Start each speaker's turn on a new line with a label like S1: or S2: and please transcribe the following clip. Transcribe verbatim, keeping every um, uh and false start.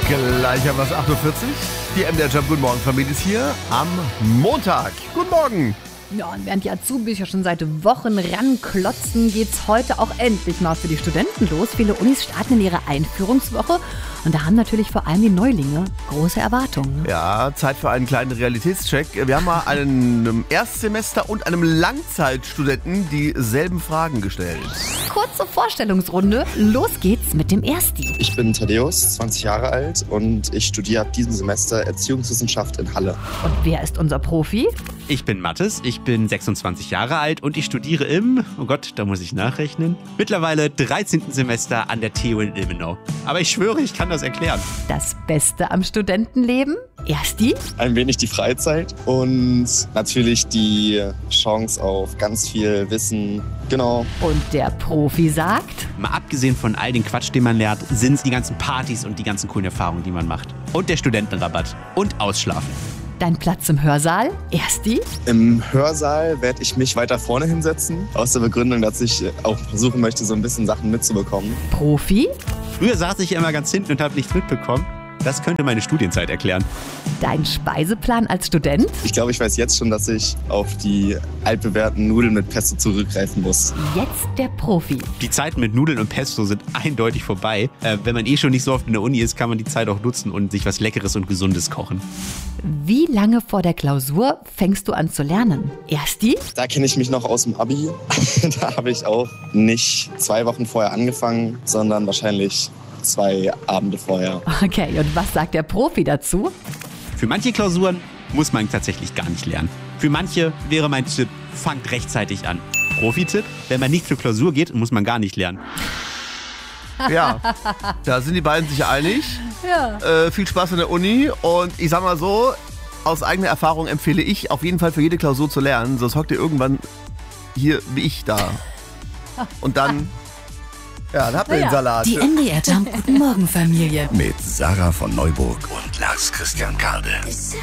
S1: Gleich haben wir es acht Uhr vierzig. Die M D R Jump, guten Morgen, Familie ist hier am Montag. Guten Morgen.
S2: Ja, und während die Azubis ja schon seit Wochen ranklotzen, geht's heute auch endlich mal für die Studenten los. Viele Unis starten in ihre Einführungswoche und da haben natürlich vor allem die Neulinge große Erwartungen. Ne?
S1: Ja, Zeit für einen kleinen Realitätscheck. Wir haben mal einem Erstsemester und einem Langzeitstudenten dieselben Fragen gestellt.
S2: Kurze Vorstellungsrunde, los geht's mit dem Ersti.
S3: Ich bin Thaddeus, zwanzig Jahre alt und ich studiere ab diesem Semester Erziehungswissenschaft in Halle.
S2: Und wer ist unser Profi?
S4: Ich bin Mathis, ich bin sechsundzwanzig Jahre alt und ich studiere im, oh Gott, da muss ich nachrechnen, mittlerweile dreizehnten Semester an der T U in Ilmenau. Aber ich schwöre, ich kann das erklären.
S2: Das Beste am Studentenleben? Ersti?
S3: Ein wenig die Freizeit und natürlich die Chance auf ganz viel Wissen. Genau.
S2: Und der Profi sagt?
S4: Mal abgesehen von all den Quatsch, den man lernt, sind es die ganzen Partys und die ganzen coolen Erfahrungen, die man macht. Und der Studentenrabatt. Und Ausschlafen.
S2: Dein Platz im Hörsaal? Ersti?
S3: Im Hörsaal werde ich mich weiter vorne hinsetzen, aus der Begründung, dass ich auch versuchen möchte, so ein bisschen Sachen mitzubekommen.
S2: Profi?
S4: Früher saß ich immer ganz hinten und habe nichts mitbekommen. Das könnte meine Studienzeit erklären.
S2: Dein Speiseplan als Student?
S3: Ich glaube, ich weiß jetzt schon, dass ich auf die altbewährten Nudeln mit Pesto zurückgreifen muss.
S2: Jetzt der Profi.
S4: Die Zeiten mit Nudeln und Pesto sind eindeutig vorbei. Äh, wenn man eh schon nicht so oft in der Uni ist, kann man die Zeit auch nutzen und sich was Leckeres und Gesundes kochen.
S2: Wie lange vor der Klausur fängst du an zu lernen? Ersti?
S3: Da kenne ich mich noch aus dem Abi. Da habe ich auch nicht zwei Wochen vorher angefangen, sondern wahrscheinlich zwei Abende vorher.
S2: Okay, und was sagt der Profi dazu?
S4: Für manche Klausuren muss man tatsächlich gar nicht lernen. Für manche wäre mein Tipp, fangt rechtzeitig an. Profi-Tipp, wenn man nicht zur Klausur geht, muss man gar nicht lernen.
S1: Ja, da sind die beiden sich einig.
S2: Ja.
S1: Äh, viel Spaß in der Uni und ich sag mal so, aus eigener Erfahrung empfehle ich auf jeden Fall für jede Klausur zu lernen, sonst hockt ihr irgendwann hier wie ich da. Und dann, ja, dann habt ihr
S2: Ja.
S1: den Salat.
S5: Die M D R Jump, guten Morgen Familie.
S6: Mit Sarah von Neuburg und Lars Christian Karde.